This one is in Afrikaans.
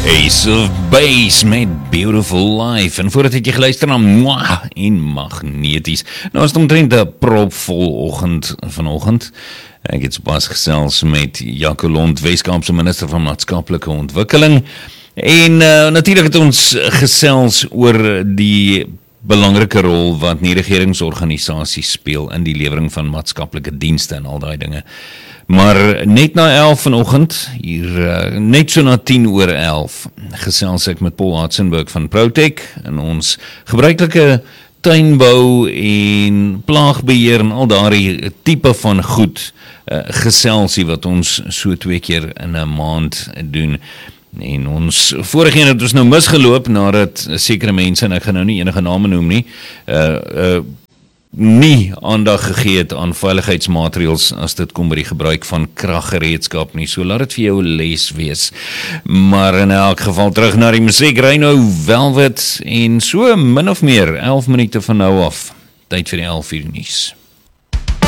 Ace of Base met Beautiful Life. En voordat het jy geluister na Mwah en Magneties. Nou is het omtrent 'n propvol oggend vanoggend. Ek het pas gesels met Jaco Lont, Weskaapse minister van maatskaplike ontwikkeling. En natuurlik het ons gesels oor die belangrike rol wat nie-regeringsorganisasies speel in die lewering van maatskaplike dienste en al daai dinge. Maar net na 11 vanoggend, hier net so na 10:11, gesels ek met Paul Hartzenberg van Protech in ons gebruikelike tuinbou en plaagbeheer en al daardie tipe van goed geselsie wat ons so 2 keer in 'n maand doen. En ons vorige een het ons nou misgeloop nadat sekere mense, en ek gaan nou nie enige name noem nie, nie aandag gegee het aan veiligheidsmaatreëls as dit kom by die gebruik van kraggereedskap nie. So laat dit vir jou 'n les wees. Maar in elk geval terug na die musiek, Rhino Velvet en so min of meer 11 minute van nou af. Tyd vir die 11 uur nuus.